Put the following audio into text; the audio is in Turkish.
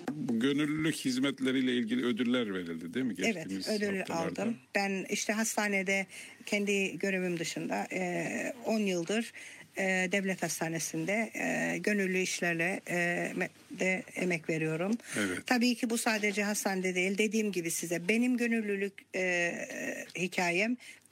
Bu gönüllülük hizmetleriyle ilgili ödüller verildi değil mi? Evet, ödül aldım. Ben işte hastanede kendi görevim dışında 10 yıldır devlet hastanesinde gönüllü işlerle de emek veriyorum. Evet. Tabii ki bu sadece hastanede değil. Dediğim gibi size benim gönüllülük hikayem